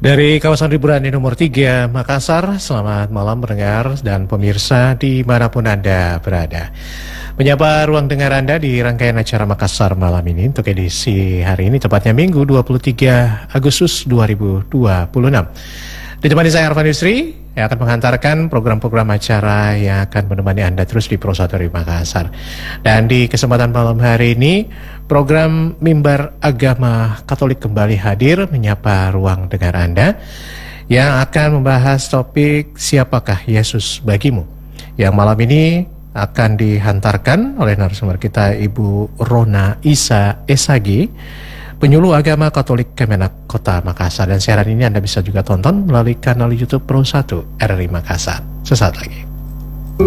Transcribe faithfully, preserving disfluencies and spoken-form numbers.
Dari kawasan Ribuan nomor tiga Makassar, selamat malam pendengar dan pemirsa dimanapun Anda berada. Menyapa ruang dengar Anda di rangkaian acara Makassar malam ini untuk edisi hari ini, tepatnya Minggu dua puluh tiga Agustus dua ribu dua puluh enam. Ditemani saya Arfan Yusri yang akan menghantarkan program-program acara yang akan menemani Anda terus di Pro satu Makassar. Dan di kesempatan malam hari ini, program Mimbar Agama Katolik kembali hadir menyapa ruang dengar Anda yang akan membahas topik Siapakah Yesus Bagimu, yang malam ini akan dihantarkan oleh narasumber kita Ibu Rona Isa Esagi, penyuluh agama Katolik Kemenak Kota Makassar. Dan siaran ini Anda bisa juga tonton melalui kanal YouTube Pro satu R R I Makassar. Sesaat lagi.